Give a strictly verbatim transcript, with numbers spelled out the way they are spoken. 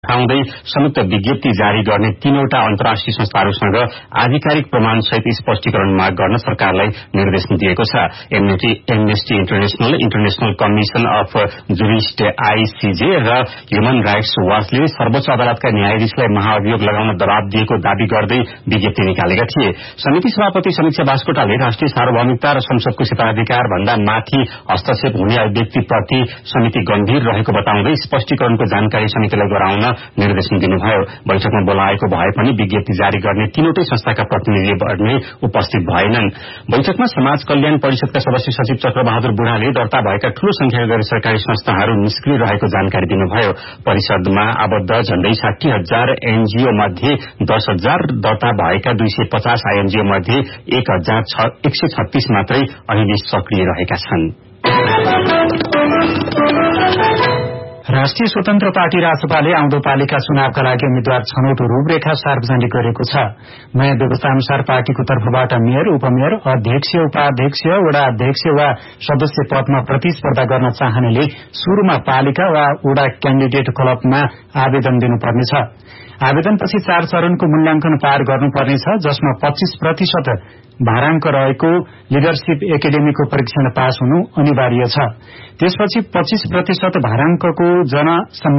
बताउँदै संयुक्त विज्ञप्ति जारी गर्ने तीनवटा अन्तर्राष्ट्रिय संस्थाहरूसँग आधिकारिक प्रमाण सहित स्पष्टीकरण माग गर्न सरकारलाई निर्देशन दिएको छ। Amnesty international, international commission of jurist ICJ र ह्युमन राइट्स वाचले सर्वोच्च अदालतका न्यायाधीशलाई महाअभियोग लगाउन दबाव दिएको दावी गर्दै विज्ञप्ति निकालेका थिए। समिति सभापति समीक्षा बास्कोटाले राष्ट्रिय सार्वभौमिकता र संसदको क्षेत्राधिकार भन्दा माथि हस्तक्षेप हुने अभिव्यक्तिप्रति समिति गम्भीर रहेको बताउँदै स्पष्टीकरणको जानकारी समितिलाई गराउन निर्देशन दिनुभयो। बैठकमा बोलाएको भए पनि विज्ञप्ति जारी गर्ने तीनवटै संस्थाका प्रतिनिधि भने उपस्थित भएनन्। बैठकमा समाज कल्याण परिषदका सदस्य सचिव चक्रबहादुर बुढाले दर्ता भएका ठूलो संख्याका गैर सरकारी संस्थाहरू निष्क्रिय रहेको जानकारी दिनुभयो। परिषदमा आबद्ध झण्डै साठी हजार एनजीओ मध्ये दस हजार दर्ता भएका दुई सय पचास आईएनजीओ मध्ये एक हजार एक सय छत्तीस मात्रै अहिले सक्रिय रहेका छन्। राष्ट्रिय स्वतन्त्र पार्टी रासपाले आउँदो पालिका चुनावका लागि उम्मेद्वार छनौट रूपरेखा सार्वजनिक गरेको छ। नयाँ व्यवस्था अनुसार पार्टीको तर्फबाट मेयर, उपमेयर, अध्यक्ष, उपाध्यक्ष, वडा अध्यक्ष वा सदस्य पदमा प्रतिस्पर्धा गर्न चाहनेले शुरूमा पालिका वा वडा क्याण्डिडेट क्लबमा आवेदन दिनुपर्नेछ। आवेदनपछि चार चरणको मूल्याङ्कन पार गर्नुपर्नेछ, जसमा पच्चीस प्रतिशत भारांक रहेको लिडरशिप एकाडेमीको परीक्षण पास हुनु अनिवार्य छ। त्यसपछि पच्चीस प्रतिशत भारांकको जन